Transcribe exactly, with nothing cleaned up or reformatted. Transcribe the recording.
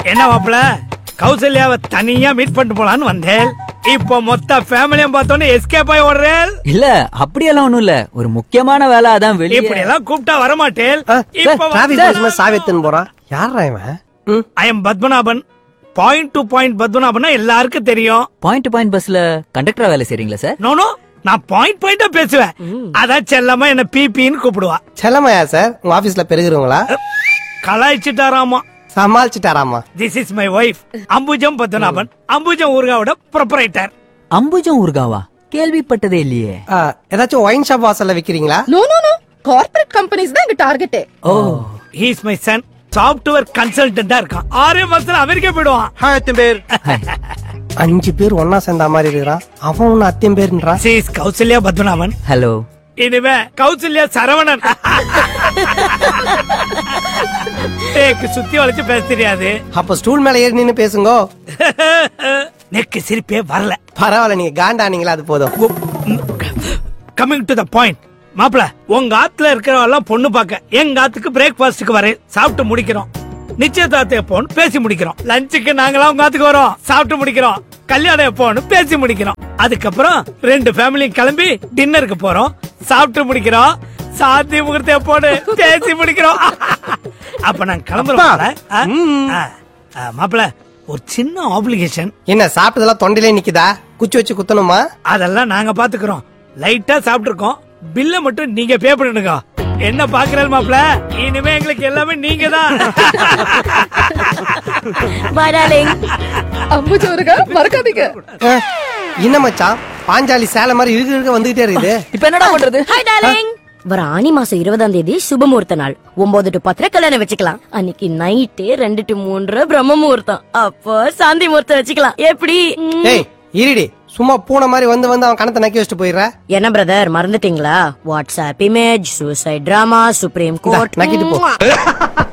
என்ன மாப்பிள, கௌசல்யாவை தனியா மீட் பண்ணிட்டு போலான்னு வந்தேன். இப்போ மொத்த ஃபேமிலியும் பார்த்தோன்னே எஸ்கேப் ஆகி ஓடுறேன். இல்ல அப்படியெல்லாம் ஒண்ணும் இல்ல, ஒரு முக்கியமான வேலை அதான் வெளியே. இப்படி எல்லாம் கூப்பிட்டா வர மாட்டேன். சாவித்துன்னு போறான். யாரா இவன்? I am Padmanabhan. Point to point பத்மநாபன்னா எல்லாருக்கும் தெரியும். பாயிண்ட் டு பாயிண்ட் பஸ்ல கண்டக்டரா வேலை செய்றீங்களா சார்? நோ நோ, நான் பாயிண்ட் பாயிண்டா பேசுவேன். அதான் செல்லமா என்ன பிபின்னு கூப்பிடுவா. செல்லமையா சார்? உங்க ஆபீஸ்ல பெருகிறவங்களா? கலாய்ச்சிட்டாராமா, சமாளிச்சுட்டாராமா. This is my wife Ambujam Padmanabhan. Ambujam ஊர்காவோட proprietor. Ambujam ஊர்காவா? கேள்விப்பட்டதே இல்லையே. ஏதாச்சும் ஒயின் ஷாப் வாசல்ல விக்கிறீங்களா? No no no, corporate companies தான் எங்க target. O, he is my son. Software கன்சல்டன்டா இருக்கான். ஆறே மாசத்துல அமெரிக்கா போயிடுவான். பேர் அஞ்சு பேர் ஒன்னா சேர்ந்த மாதிரி இருக்கிறான். அவன் ஒன்னு அத்தியம் பேருன்றான். C is Kausalya Padmanabhan. Hello. இனிமே கௌசல்யா சரவணன். ஏக்கு சுத்தி வளைச்சு பேச தெரியாது. அப்ப ஸ்டூல் மேல ஏறி நின்னு பேசுங்க. நெக்கு சிரிப்பே வரல. பரவாயில்ல, நீங்க காண்டானீங்களா, அது போதும். Coming to the point. மாப்பிள, உங்க ஆத்துல இருக்கிறவெல்லாம் பொண்ணு பாக்க எங்க ஆத்துக்கு பிரேக்பாஸ்டுக்கு வரேன். சாப்பிட்டு முடிக்கிறோம். நிச்சயதார்த்தம் எப்போன்னு பேசி முடிக்கிறோம். லஞ்சுக்கு நாங்களாம் உங்க ஆத்துக்கு வரோம், சாப்பிட்டு முடிக்கிறோம். கல்யாணம் எப்போன்னு பேசி முடிக்கிறோம். அதுக்கப்புறம் ரெண்டு ஃபேமிலியும் கிளம்பி டின்னருக்கு போறோம், சாப்பிட்டு முடிக்கிறோம். சாந்தி முகூர்த்தம் எப்போன்னு பேசி முடிக்கிறோம். அப்ப நான் கிளம்புறோம். மாப்பிள, ஒரு சின்ன ஆப்ளிகேஷன். என்ன சாப்பிட்டதெல்லாம் தொண்டையிலே நிக்குதா? குச்சி வச்சு குத்தணுமா? அதெல்லாம் நாங்க பாத்துக்கிறோம். லைட்டா சாப்பிட்டு இருக்கோம். பில்ல மட்டும் நீங்க பே பண்ணுங்க. என்ன பாக்குறேன் மாப்ள, இனிமே எங்களுக்கு எல்லாமே நீங்க தான். By darling. அம்புஜோருங்க மறக்காதீங்க. என்ன மச்சான், பாஞ்சாலி சேலை மாதிரி இழுக்க இழுக்க வந்துகிட்டே இருக்குது. இப்ப என்னடா பண்றது? Hi darling. வர ஆனி மாசம் இருபதாம் தேதி சுபமுகூர்த்த நாள். ஒன்பது டு பத்திர கல்யாணம் வச்சுக்கலாம். அன்னைக்கு நைட்டு ரெண்டு டு மூன்று பிரம்ம முகூர்த்தம். அப்போ சாந்தி முகூர்த்தம் வச்சுக்கலாம். எப்படி? ஏய் இருடி, சும்மா பூனை மாதிரி வந்து வந்து அவன் கணத்தை நக்கி வச்சுட்டு போயிடுற. என்ன பிரதர் மறந்துட்டீங்களா? WhatsApp image, suicide drama, supreme court நக்கிட்டு போ.